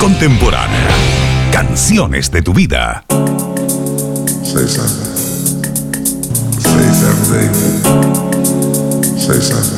contemporánea. Canciones de tu vida. Say something. Say something, baby. Say something.